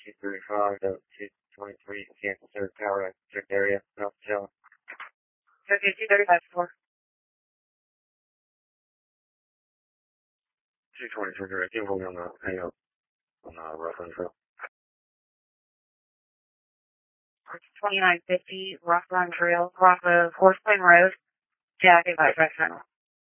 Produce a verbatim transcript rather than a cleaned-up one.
two thirty-five to two twenty-three, Kansas City Tower, check area, North Shell. Okay, two thirty-five four. two twenty-three, direct. You hold me on the hang up on the reference route. twenty-nine fifty, Rock Run Trail, off of Horse Plain Road, Jack, advice, right final.